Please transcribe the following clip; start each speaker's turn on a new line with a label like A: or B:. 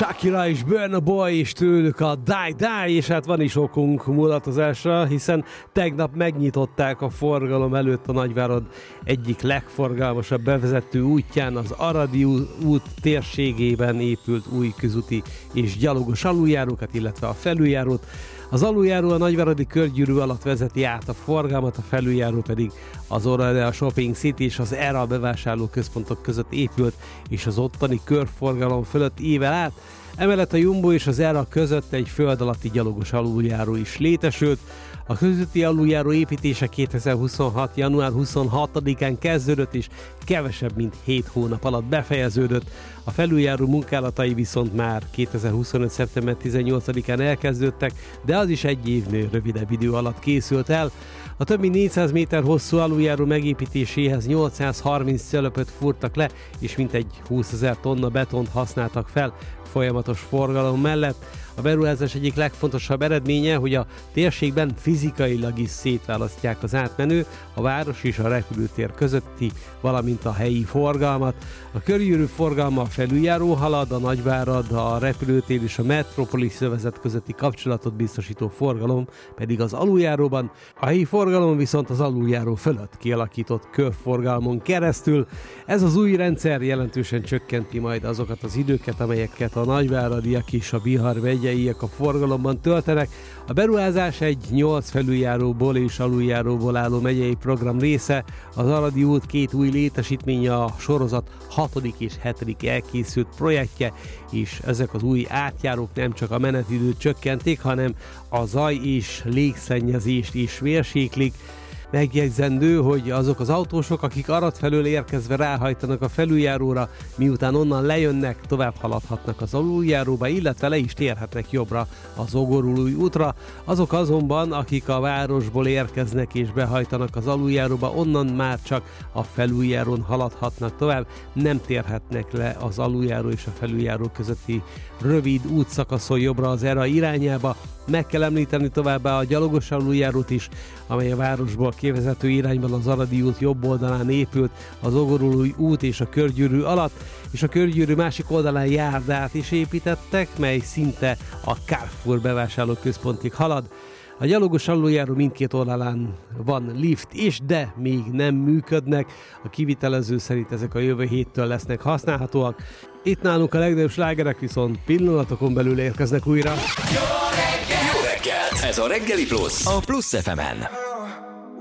A: Shakira és Burna Boy és tőlük a Die Die, és hát van is okunk mulatozásra, hiszen tegnap megnyitották a forgalom előtt a Nagyvárad egyik legforgalmasabb bevezető útján, az Aradi út térségében épült új közúti és gyalogos aluljárókat, illetve a felüljárót. Az aluljáró a nagyváradi körgyűrű alatt vezeti át a forgalmat, a felüljáró pedig az Oradea Shopping City és az ERA bevásárlóközpontok között épült, és az ottani körforgalom fölött ível át. Emellett a Jumbo és az ERA között egy föld alatti gyalogos aluljáró is létesült. A közúti aluljáró építése 2026. január 26-án kezdődött, és kevesebb mint 7 hónap alatt befejeződött. A felüljáró munkálatai viszont már 2025. szeptember 18-án elkezdődtek, de az is egy évnél rövidebb idő alatt készült el. A több mint 400 méter hosszú aluljáró megépítéséhez 830 cölöpöt fúrtak le, és mintegy 20 000 tonna betont használtak fel folyamatos forgalom mellett. A beruházás egyik legfontosabb eredménye, hogy a térségben fizikailag is szétválasztják az átmenő, a város és a repülőtér közötti, valamint a helyi forgalmat. A körgyűrű forgalma a felüljáró halad, a Nagyvárad, a repülőtér és a Metropolis övezet közötti kapcsolatot biztosító forgalom pedig az aluljáróban, a helyi forgalom viszont az aluljáró fölött kialakított körforgalmon keresztül. Ez az új rendszer jelentősen csökkenti majd azokat az időket, amelyeket a nagyváradiak és a Bihar megyeiek a forgalomban töltenek. A beruházás egy 8 felüljáróból és aluljáróból álló megyei program része, az Aradi út 2 új létesítménye, a sorozat 6. és 7. elkészült projektje, és ezek az új átjárók nem csak a menetidőt csökkentik, hanem a zaj és légszennyezést is mérséklik. Megjegyzendő, hogy azok az autósok, akik Arad felől érkezve ráhajtanak a felüljáróra, miután onnan lejönnek, tovább haladhatnak az aluljáróba, illetve le is térhetnek jobbra az Ogorului útra. Azok azonban, akik a városból érkeznek és behajtanak az aluljáróba, onnan már csak a felüljárón haladhatnak tovább, nem térhetnek le az aluljáró és a felüljáró közötti rövid útszakaszon jobbra az ERA irányába. Meg kell említeni továbbá a gyalogos aluljárót is, amely a városból kivezető irányban az Aradi út jobb oldalán épült, az Ogorului út és a körgyűrű alatt, és a körgyűrű másik oldalán járdát is építettek, mely szinte a Carrefour bevásárlóközpontig halad. A gyalogos aluljáró mindkét oldalán van lift is, de még nem működnek. A kivitelező szerint ezek a jövő héttől lesznek használhatóak. Itt nálunk a legnagyobb slágerek viszont pillanatokon belül érkeznek újra.
B: Jó reggelt! Ez a Reggeli Plusz, a Plusz FM-en.